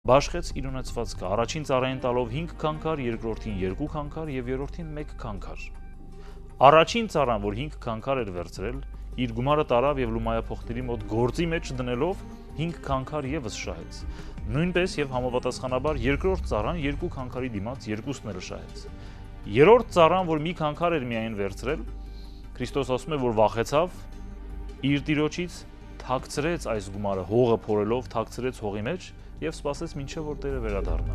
Բաշխեց իր ունեցվածքը, առաջին ծառային տալով 5 քանքար, երկրորդին 2 քանքար եւ երրորդին 1 քանքար։ Առաջին ծառան, որ 5 քանքար էր վերցրել, իր գումարը տարավ եւ լումայափոխների մոտ գործի մեջ դնելով 5 քանքար եւս շահեց։ Նույնպես եւ համապատասխանաբար երկրորդ ծառան 2 քանքարի դիմաց երկուսն էլ շահեց։ Երրորդ ծառան, որ մի քանքար էր միայն վերցրել, Քրիստոս ասում է, որ վախեցավ իր տիրոջից, թաքցրեց այս գումարը հողը փորելով, թաքցրեց հողի մեջ եւ սպասեց մինչեւ որ Տերը վերադառնա։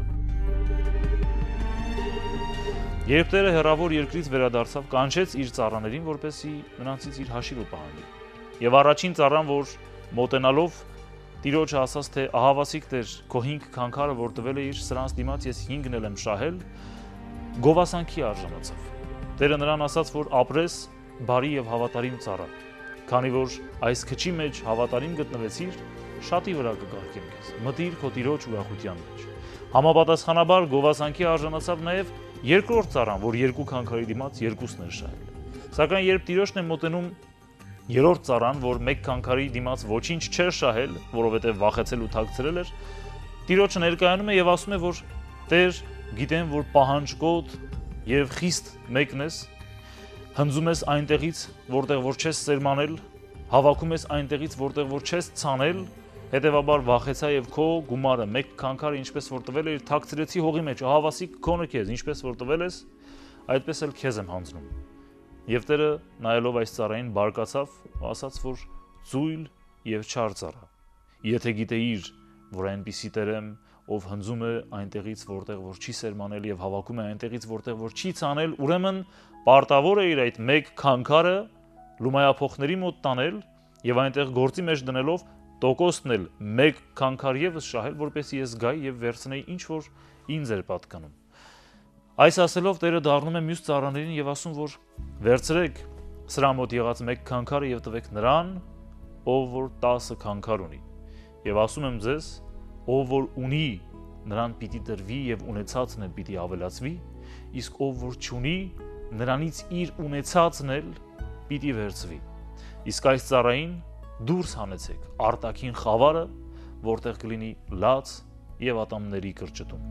Երբ Տերը հեռավոր երկրից վերադարձավ, կանչեց իր ծառաներին, որպեսզի նրանցից իր հաշիվը պահանջի։ Եվ առաջին ծառան, որ մոտենալով Տիրոջը ասաց, թե ահավասիկ Տեր, քո 5 քանքարը, որ տվել է իր սրանց դիմաց, ես 5-ն էլ եմ շահել, գովասանքի արժանացավ։ Տերը նրան ասաց, որ ապրես բարի եւ հավատարիմ ծառա, քանի որ այս քչի մեջ հավատարիմ գտնվեցիր, շատի վրա կկարգեմ քեզ։ Մտիր քո տիրոջ ուրախության մեջ։ Համապատասխանաբար գովասանքի արժանացավ նաև երկրորդ ծառան, որ 2 քանքարի դիմաց երկուսն էր շահել։ Սակայն երբ տիրոջն է մոտենում երրորդ ծառան, որ 1 քանքարի դիմաց ոչինչ չէր շահել, որովհետև վախեցել ու թաքցրել էր, տիրոջը ներկայանում է եւ ասում է, որ Տեր, գիտեմ, որ պահանջկոտ եւ խիստ մեկն ես, հնձում ես այնտեղից, որտեղ որ չես սերմանել, հավաքում ես այնտեղից, որտեղ որ չես ցանել, հետևաբար վախեցա եւ քո գումարը 1 քանքար ինչպես որ տվել էր, թաքցրեցի հողի մեջ, ահավասիկ քոնը քեզ, ինչպես որ տվել ես, այդպես էլ քեզ եմ հանձնում։ Եվ Տերը նայելով այս ծառային բարկացավ, ասաց, որ ծույլ եւ չար ծառա։ Եթե գիտեիր, որ այնպիսի Տեր եմ, ով հնձում է այնտեղից, որտեղ որ չի սերմանել եւ հավաքում է այնտեղից, որտեղ որ չի ցանել, ուրեմն պարտավոր է իր այդ 1 քանքարը լումայափոխների մոտ տանել եւ այնտեղ գործի մեջ դնելով տոկոսն էլ 1 քանքար եւս շահել, որպեսզի ես գայի եւ վերցնեի ինչ որ ինձ էր պատկանում։ Այս ասելով Տերը դառնում է մյուս ծառաներին եւ ասում, որ վերցրեք սրա մոտ եղած 1 քանքարը եւ տվեք նրան, ով որ 10 քանքար ունի։ Եվ ասում եմ ձեզ, ով որ ունի, նրան պիտի տրվի եւ ունեցածն էլ պիտի ավելացվի, իսկ ով որ չունի, նրանից իր ունեցածն էլ պիտի վերցվի։ Իսկ այս ծառային դուրս հանեցեք արտաքին խավարը, որտեղ կլինի լաց եւ ատամների կրճտում։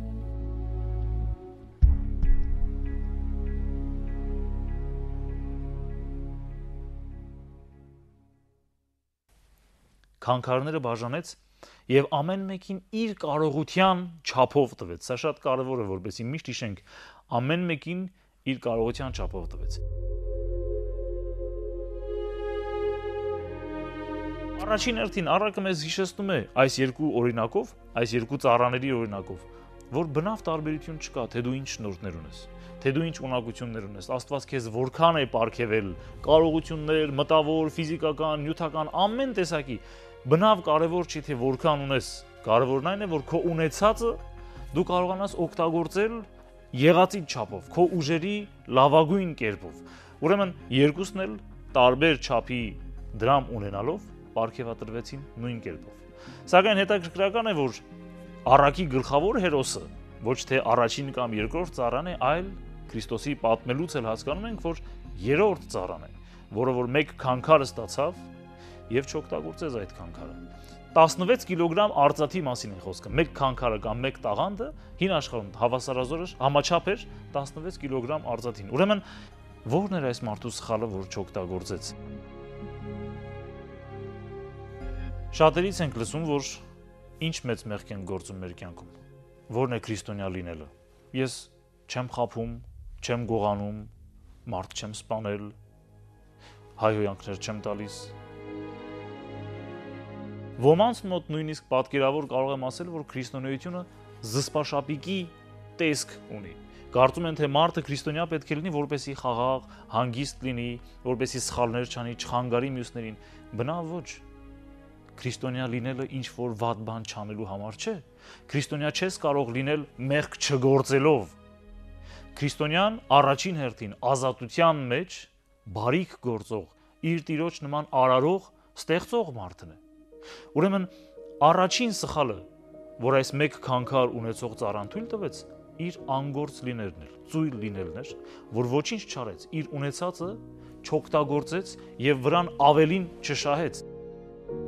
Քանքարները բաժանեց եւ ամեն մեկին իր կարողության չափով տվեց։ Սա շատ կարեւոր է, որպեսզի միշտ հիշենք, ամեն մեկին իր կարողության չափով տվեց։ Առաջին հերթին առակը մեզ հիշեցնում է այս երկու օրինակով, այս երկու ծառաների օրինակով, որ բնավ տարբերություն չկա, թե դու ինչ շնորհներ ունես, թե դու ինչ ունակություններ ունես, Աստված քեզ որքան է պարգևել, կարողություններ, մտավոր, ֆիզիկական, նյութական, ամեն տեսակի, բնավ կարևոր չի, թե որքան ունես, կարևորն այն է, որ քո ունեցածը դու կարողանաս օգտագործել եղածի չափով, քո ուժերի լավագույն կերպով։ Ուրեմն երկուսն էլ տարբեր չափի դրամ ունենալով պարգևատրվեցին նույն կերպով։ Սակայն հետաքրքրական է, որ առակի գլխավոր հերոսը ոչ թե առաջին կամ երկրորդ ծառան է, այլ Քրիստոսի պատմելուց էլ հասկանում ենք, որ երրորդ ծառան է, որը որ 1 քանքար ստացավ եւ չօգտագործեց այդ քանքարը։ 16 կիլոգրամ արծաթի մասին է խոսքը։ 1 քանքարը կամ 1 տաղանդը հին աշխարհում հավասարազորը համաչափ էր 16 կիլոգրամ արծաթին։ Ուրեմն ո՞րն էր այս մարդու սխալը, որ չօգտագործեց։ Շատերից ենք լսում, որ ինչ մեծ մեղք են գործում մեր կյանքում։ Ո՞րն է քրիստոնյա լինելը։ Ես չեմ խաբում, չեմ գողանում, մարդ չեմ սպանել, հայհոյանքներ չեմ տալիս։ Ոմանց մոտ նույնիսկ պատկերավոր կարող եմ ասել, որ քրիստոնեությունը զսպաշապիկի տեսք ունի։ Կարծում են, թե մարդը քրիստոնյա պետք է լինի, որպեսզի խաղաղ, հանգիստ լինի, որպեսզի սխալներ չանի, չխանգարի մյուսներին։ Բնավ ոչ։ Քրիստոնյա լինելը ինչ որ վատ բան չանելու համար չէ։ Քրիստոնյա չես կարող լինել մեղք չգործելով։ Քրիստոնյան առաջին հերթին ազատության մեջ բարիք գործող, իր տիրոջ նման արարող, ստեղծող մարդն է։ Ուրեմն առաջին սխալը, որ այս 1 քանքար ունեցող ծառան թույլ տվեց, իր անգործ լինելն էր, ծույլ լինելն էր, որ ոչինչ չարեց, իր ունեցածը չօգտագործեց եւ վրան ավելին չշահեց։